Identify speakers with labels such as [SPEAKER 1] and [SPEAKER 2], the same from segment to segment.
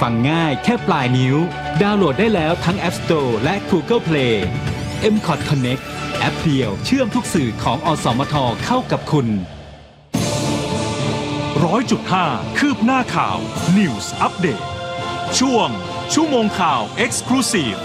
[SPEAKER 1] ฟังง่ายแค่ปลายนิ้วดาวน์โหลดได้แล้วทั้ง App Store และ Google Play MCOT Connect แอปเดียวเชื่อมทุกสื่อของอสมทเข้ากับคุณ
[SPEAKER 2] 100.5 คืบหน้าข่าว News Update ช่วงชั่วโมงข่าว Exclusive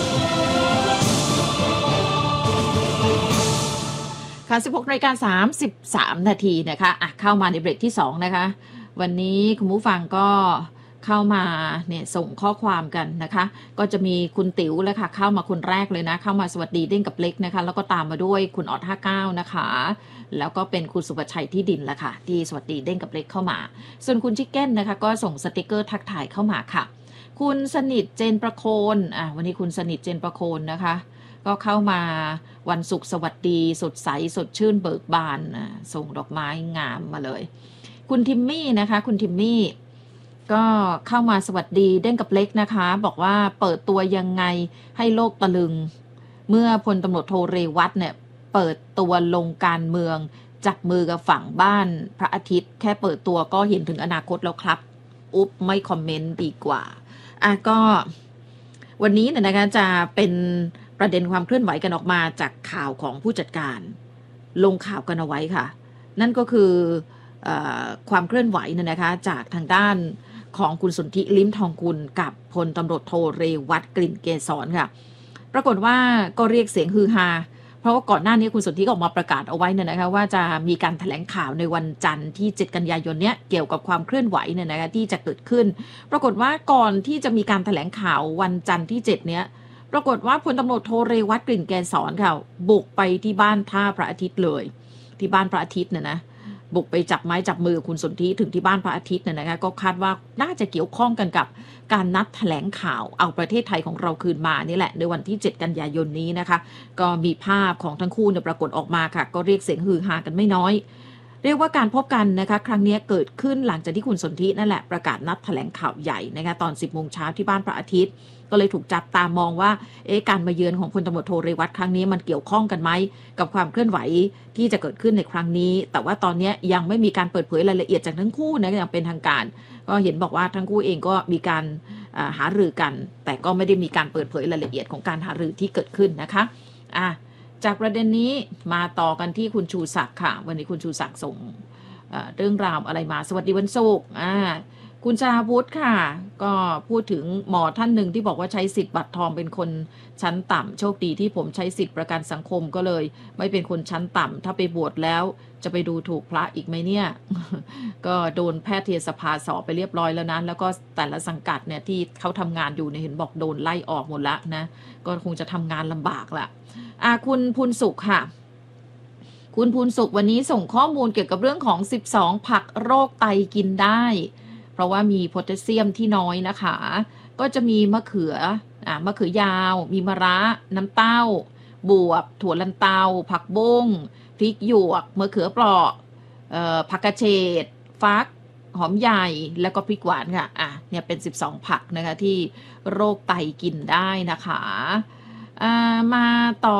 [SPEAKER 3] ค่ะ 16:33 นาทีนะคะเข้ามาในเบรกที่2นะคะวันนี้คุณผู้ฟังก็เข้ามาเนี่ยส่งข้อความกันนะคะก็จะมีคุณติ๋วเลยค่ะเข้ามาคนแรกเลยนะเข้ามาสวัสดีเด้งกับเล็กนะคะแล้วก็ตามมาด้วยคุณออด59นะคะแล้วก็เป็นคุณสุภชัยที่ดินละค่ะที่สวัสดีเด้งกับเล็กเข้ามาส่วนคุณชิคเก้นนะคะก็ส่งสติกเกอร์ทักทายเข้ามาค่ะคุณสนิทเจนประโคนวันนี้คุณสนิทเจนประโคนนะคะก็เข้ามาวันศุกร์สวัสดีสดใสสดชื่นเบิกบานส่งดอกไม้งามมาเลยคุณทิมมี่นะคะคุณทิมมี่ก็เข้ามาสวัสดีเด้งกับเล็กนะคะบอกว่าเปิดตัวยังไงให้โลกตะลึงเมื่อพลตำรวจโทเรวัตเนี่ยเปิดตัวลงการเมืองจับมือกับฝั่งบ้านพระอาทิตย์แค่เปิดตัวก็เห็นถึงอนาคตแล้วครับอุ๊บไม่คอมเมนต์ดีกว่าก็วันนี้เนี่ยนะคะจะเป็นประเด็นความเคลื่อนไหวกันออกมาจากข่าวของผู้จัดการลงข่าวกันเอาไว้ค่ะนั่นก็คือความเคลื่อนไหวเนี่ยนะคะจากทางด้านของคุณสนธิลิ้มทองกุลกับพลตำรวจโทเรวัตกลิ่นเกษรค่ะปรากฏว่าก็เรียกเสียงฮือฮาเพราะว่าก่อนหน้านี้คุณสนธิก็ออกมาประกาศเอาไว้เนี่ยนะคะว่าจะมีการแถลงข่าวในวันจันทร์ที่7กันยายนเนี้ยเกี่ยวกับความเคลื่อนไหวเนี่ยนะคะที่จะเกิดขึ้นปรากฏว่าก่อนที่จะมีการแถลงข่าววันจันทร์ที่7เนี้ยปรากฏว่าพลตำรวจโทเรวัตกลิ่นเกษรค่ะบุกไปที่บ้านท่าพระอาทิตย์เลยที่บ้านพระอาทิตย์เนี่ยนะบุกไปจับไม้จับมือคุณสนธิถึงที่บ้านพระอาทิตย์เนี่ยนะคะก็คาดว่าน่าจะเกี่ยวข้องกันกับการนัดแถลงข่าวเอาประเทศไทยของเราคืนมานี่แหละในวันที่7กันยายนนี้นะคะก็มีภาพของทั้งคู่เนี่ยปรากฏออกมาค่ะก็เรียกเสียงฮือฮากันไม่น้อยเรียกว่าการพบกันนะคะครั้งนี้เกิดขึ้นหลังจากที่คุณสนธินั่นแหละประกาศนัดแถลงข่าวใหญ่นะคะตอน 10 โมงเช้าที่บ้านพระอาทิตย์ก็เลยถูกจับตามองว่าการมาเยือนของพลตำรวจโทเรวัตครั้งนี้มันเกี่ยวข้องกันไหมกับความเคลื่อนไหวที่จะเกิดขึ้นในครั้งนี้แต่ว่าตอนนี้ยังไม่มีการเปิดเผยรายละเอียดจากทั้งคู่นะอย่างเป็นทางการก็เห็นบอกว่าทั้งคู่เองก็มีการหารือกันแต่ก็ไม่ได้มีการเปิดเผยรายละเอียดของการหารือที่เกิดขึ้นนะคะจากประเด็นนี้มาต่อกันที่คุณชูศักดิ์ค่ะวันนี้คุณชูศักดิ์ส่งเรื่องราวอะไรมาสวัสดีวันศุกร์คุณชาวุฒิค่ะก็พูดถึงหมอท่านหนึ่งที่บอกว่าใช้สิทธิ์บัตรทองเป็นคนชั้นต่ำโชคดีที่ผมใช้สิทธิ์ประกันสังคมก็เลยไม่เป็นคนชั้นต่ำถ้าไปบวชแล้วจะไปดูถูกพระอีกไหมเนี่ย ก็โดนแพทยสภาสอบไปเรียบร้อยแล้วนะแล้วก็แต่ละสังกัดเนี่ยที่เขาทำงานอยู่เนี่ยเห็นบอกโดนไล่ออกหมดละนะก็คงจะทำงานลำบากละคุณพูนสุขค่ะคุณพูนสุขวันนี้ส่งข้อมูลเกี่ยวกับเรื่องของ12ผักโรคไตกินได้เพราะว่ามีโพแทสเซียมที่น้อยนะคะก็จะมีมะเขือยาวมีมะระน้ำเต้าบวบถั่วลันเตาผักบุ้งพริกหยวกมะเขือเปราะผักกระเฉดฟักหอมใหญ่แล้วก็พริกหวานค่ะเนี่ยเป็น12ผักนะคะที่โรคไตกินได้นะคะมาต่อ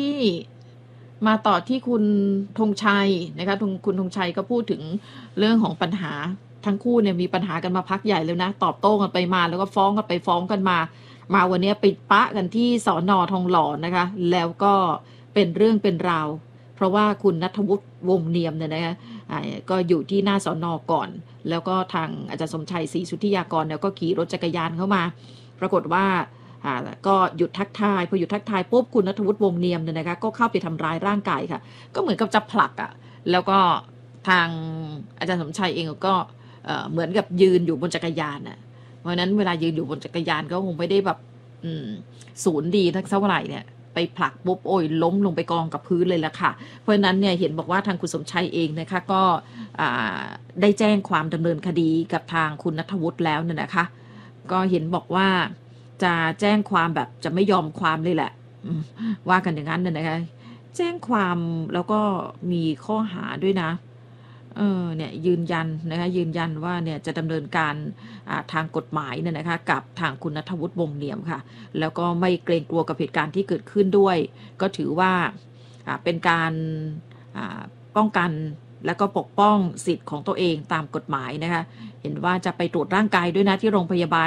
[SPEAKER 3] ที่คุณธงชัยนะคะคุณธงชัยก็พูดถึงเรื่องของปัญหาทั้งคู่เนี่ยมีปัญหากันมาพักใหญ่แล้วนะตอบโต้กันไปมาแล้วก็ฟ้องกันไปฟ้องกันมาวันนี้ไปปะกันที่สน.ทองหล่อนะคะแล้วก็เป็นเรื่องเป็นราวเพราะว่าคุณณัฐวุฒิวงศ์เนียมเนี่ยนะคะก็อยู่ที่หน้าสน.ก่อนแล้วก็ทางอาจารย์สมชัยศรีสุทธิยากรเนี่ยก็ขี่รถจักรยานเข้ามาปรากฏว่าก็หยุดทักทายพอหยุดทักทายปุ๊บคุณณัฐวุฒิวงศ์เนียมเนี่ยนะคะก็เข้าไปทำร้ายร่างกายค่ะก็เหมือนกับจะผลักแล้วก็ทางอาจารย์สมชัยเองก็เหมือนกับยืนอยู่บนจักรยานเพราะนั้นเวลายืนอยู่บนจักรยานก็คงไม่ได้แบบศูนย์ดีทักเท่าไหร่เนี่ยไปผลักปุ๊บล้มลงไปกองกับพื้นเลยละค่ะเพราะนั้นเนี่ยเห็นบอกว่าทางคุณสมชัยเองนะคะก็ได้แจ้งความดำเนินคดีกับทางคุณณัฐวุฒิแล้วเนี่ยนะคะก็เห็นบอกว่าจะแจ้งความแบบจะไม่ยอมความเลยแหละว่ากันอย่างนั้นนะคะแจ้งความแล้วก็มีข้อหาด้วยนะเนี่ยยืนยันนะคะยืนยันว่าเนี่ยจะดำเนินการทางกฎหมายเนี่ยนะคะกับทางคุณณัฐวุฒิวงศ์เนียมค่ะแล้วก็ไม่เกรงกลัวกับเหตุการณ์ที่เกิดขึ้นด้วยก็ถือว่าเป็นการป้องกันและก็ปกป้องสิทธิ์ของตัวเองตามกฎหมายนะคะเห็นว่าจะไปตรวจร่างกายด้วยนะที่โรงพยาบาล